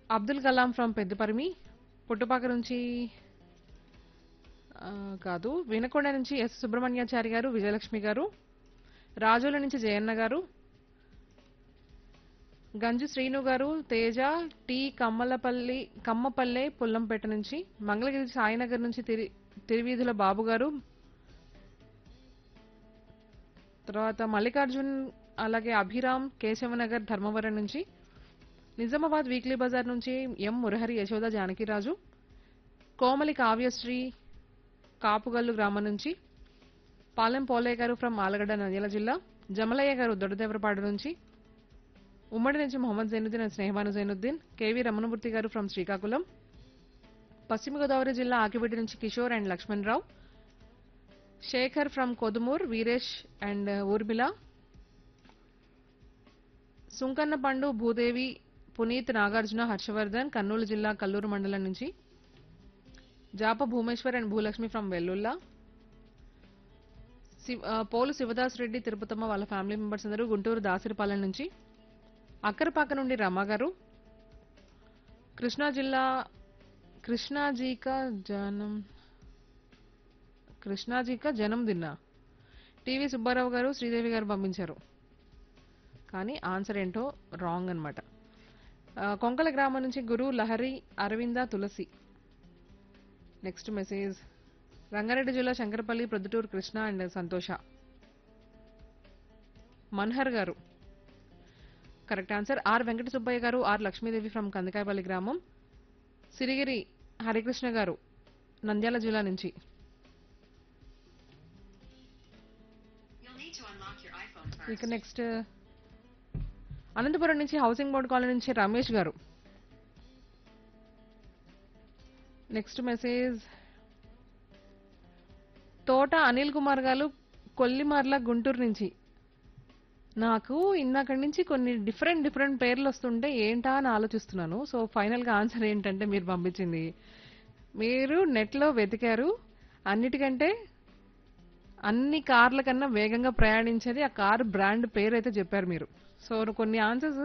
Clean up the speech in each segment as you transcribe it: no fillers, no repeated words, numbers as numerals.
Abdul Kalam from Peddaparimi. Puttapaka నుంచి కాదు. వినకొండ నుంచి ఎస్ సుబ్రహ్మణ్యాచారి గారు, విజయలక్ష్మి గారు. రాజోల నుంచి జయన్న గారు. గంజు శ్రీను గారు, తేజ, టి కమ్మపల్లె పుల్లంపేట నుంచి. మంగళగిరి సాయినగర్ నుంచి తిరువీధుల బాబు గారు. తర్వాత మల్లికార్జున్, అలాగే అభిరామ్, కేశవనగర్ ధర్మవరం నుంచి. నిజామాబాద్ వీక్లీ బజార్ నుంచి ఎం మురహరి, యశోద, జానకిరాజు. కోమలి కావ్యశ్రీ, కాపుగల్లు గ్రామం నుంచి. పాలెం పోలయ్య గారు ఫ్రమ్ ఆలగడ్డ, నంద్యాల జిల్లా. జమలయ్య గారు దొడ్డదేవరపాడు నుంచి. ఉమ్మడి నుంచి మొహమ్మద్ జైనుద్దీన్ అండ్ స్నేహబాను జైనుద్దీన్. కేవీ రమణమూర్తి గారు ఫ్రమ్ శ్రీకాకుళం. పశ్చిమ గోదావరి జిల్లా ఆకిబిటి నుంచి Kishore and Laxman Rao. Shekhar from Kodumur, Veeresh and Urmila. Sunkanna పండు, భూదేవి, పునీత్, నాగార్జున, హర్షవర్ధన్, కర్నూలు జిల్లా కల్లూరు మండలం నుంచి. జాప Bhumeshwar and Bhulakshmi from Vellulla. Pole Shivadas Reddy, Tirupatamma వాళ్ళ ఫ్యామిలీ మెంబర్స్ అందరూ గుంటూరు దాసరిపాలెం నుంచి. అక్కరపాక నుండి రమ గారు. కృష్ణా జిల్లా కృష్ణాజీక జనం దిన్నా. టీవీ సుబ్బారావు గారు, శ్రీదేవి గారు పంపించారు. కానీ ఆన్సర్ ఏంటో రాంగ్ అనమాట. కొంకల గ్రామం నుంచి గురు, లహరి, అరవింద, తులసి. నెక్స్ట్ మెసేజ్ రంగారెడ్డి జిల్లా శంకరపల్లి, ప్రొద్దుటూరు కృష్ణ అండ్ సంతోష. మన్హర్ గారు correct answer. Are Venkata Subbaiah గారు, ఆర్ లక్ష్మీదేవి ఫ్రమ్ కందికాయపల్లి గ్రామం. సిరిగిరి హరికృష్ణ గారు, నంద్యాల జిల్లా నుంచి. ఇక నెక్స్ట్ అనంతపురం నుంచి హౌసింగ్ బోర్డ్ కాలనీ నుంచి రమేష్ గారు. నెక్స్ట్ మెసేజ్ తోట అనిల్ కుమార్ గారు, కొల్లిమర్ల, గుంటూరు నుంచి. నాకు ఇందాకడి నుంచి కొన్ని డిఫరెంట్ పేర్లు వస్తుంటే ఏంటా అని ఆలోచిస్తున్నాను. సో ఫైనల్ గా ఆన్సర్ ఏంటంటే మీరు పంపించింది. మీరు నెట్ లో వెతికారు. అన్నిటికంటే అన్ని కార్ల కన్నా వేగంగా ప్రయాణించేది ఆ కార్ బ్రాండ్ పేరు అయితే చెప్పారు మీరు. సో కొన్ని ఆన్సర్స్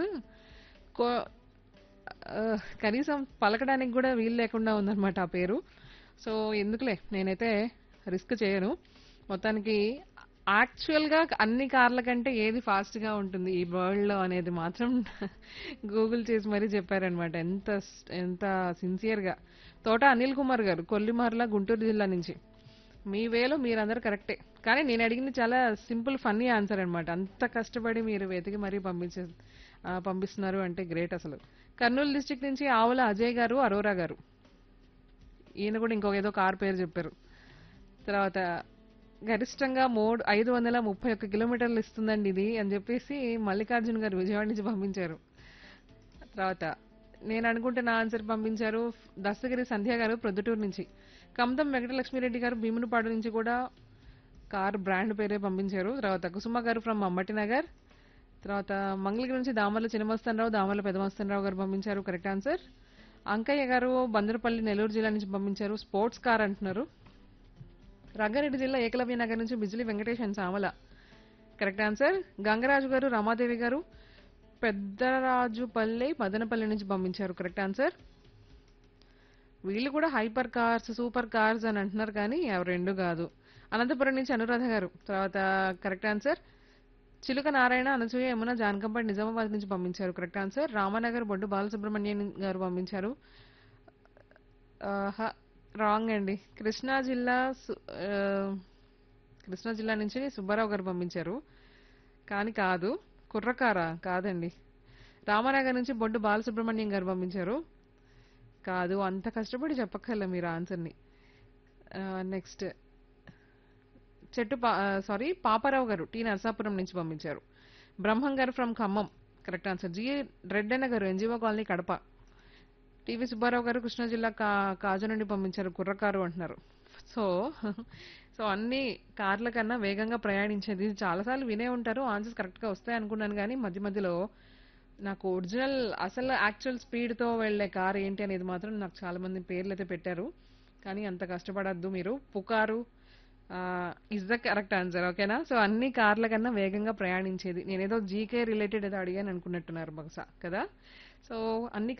కనీసం పలకడానికి కూడా వీలు లేకుండా ఉందన్నమాట ఆ పేరు. సో ఎందుకులే, నేనైతే రిస్క్ చేయను. మొత్తానికి యాక్చువల్ గా అన్ని కార్ల కంటే ఏది ఫాస్ట్ గా ఉంటుంది ఈ వరల్డ్ లో అనేది మాత్రం గూగుల్ చేసి మరీ చెప్పారనమాట. ఎంత ఎంత సిన్సియర్ గా. తోట అనిల్ కుమార్ గారు, కొల్లిమర్ల, గుంటూరు జిల్లా నుంచి. మీ వేలో మీరందరూ కరెక్టే. కానీ నేను అడిగింది చాలా సింపుల్ ఫన్నీ ఆన్సర్ అనమాట. అంత కష్టపడి మీరు వెతికి మరీ పంపిస్తున్నారు అంటే గ్రేట్ అసలు. కర్నూలు డిస్ట్రిక్ట్ నుంచి ఆవుల అజయ్ గారు, అరోరా గారు. ఈయన కూడా ఇంకొక ఏదో కార్ పేరు చెప్పారు. తర్వాత గరిష్టంగా 531 కిలోమీటర్లు ఇస్తుందండి ఇది అని చెప్పేసి మల్లికార్జున్ గారు విజయవాడ నుంచి పంపించారు. తర్వాత నేను అనుకుంటున్న ఆన్సర్ పంపించారు దస్తగిరి సంధ్య గారు, ప్రొద్దుటూరు నుంచి. కమతం వెంకటలక్ష్మిరెడ్డి గారు, భీమునిపాడు నుంచి కూడా కార్ బ్రాండ్ పేరే పంపించారు. తర్వాత కుసుమ గారు ఫ్రమ్ అమ్మటి నగర్. తర్వాత మంగళగిరి నుంచి దామర్ల చిన్నమస్తానరావు, దామర్ల పెదమస్తానరావు గారు పంపించారు కరెక్ట్ ఆన్సర్. అంకయ్య గారు బందరపల్లి, నెల్లూరు జిల్లా నుంచి పంపించారు. స్పోర్ట్స్ కార్ అంటున్నారు. రంగారెడ్డి జిల్లా ఏకలవ్య నగర్ నుంచి Bijili Venkatesh and Samala correct answer. Gangaraju గారు, రమాదేవి గారు పెద్దరాజుపల్లి, మదనపల్లి నుంచి పంపించారు కరెక్ట్ ఆన్సర్. వీళ్ళు కూడా హైపర్ కార్స్, సూపర్ కార్స్ అని అంటున్నారు కానీ అవి రెండు కాదు. అనంతపురం నుంచి అనురాధ గారు. తర్వాత కరెక్ట్ ఆన్సర్. చిలుక నారాయణ, అనసూయ, యమున, జానకంపేట, నిజామాబాద్ నుంచి పంపించారు కరెక్ట్ ఆన్సర్. రామానగర్ బొడ్డు బాలసుబ్రహ్మణ్యం గారు పంపించారు. రాంగ్ అండి. కృష్ణా జిల్లా నుంచి సుబ్బారావు గారు పంపించారు కానీ కాదు. కుర్రకారా కాదండి. రామానగర్ నుంచి బొడ్డు బాలసుబ్రహ్మణ్యం గారు పంపించారు కాదు. అంత కష్టపడి చెప్పక్కర్లే మీరు ఆన్సర్ని. నెక్స్ట్ పాపారావు గారు, టీ నరసాపురం నుంచి పంపించారు. బ్రహ్మం గారు from Khammam correct answer. G Reddanna గారు, NGO colony, Kadapa. TV Subbarao గారు కృష్ణా జిల్లా కాజు నుండి పంపించారు కుర్రకారు అంటున్నారు. సో సో అన్ని కార్ల కన్నా వేగంగా ప్రయాణించేది చాలాసార్లు వినే ఉంటారు. ఆన్సర్స్ కరెక్ట్ గా వస్తాయి అనుకున్నాను కానీ మధ్యలో నాకు ఒరిజినల్ అసలు యాక్చువల్ స్పీడ్ తో వెళ్లే కార్ ఏంటి అనేది మాత్రం నాకు చాలా మంది పేర్లు అయితే పెట్టారు. కానీ అంత కష్టపడద్దు మీరు. పుకారు ఇస్ ద కరెక్ట్ ఆన్సర్. ఓకేనా? సో అన్ని కార్ల కన్నా వేగంగా ప్రయాణించేది. నేనేదో జీకే రిలేటెడ్ ఏదో అడిగాను అనుకున్నట్టున్నారు బహుశా కదా. సో అన్ని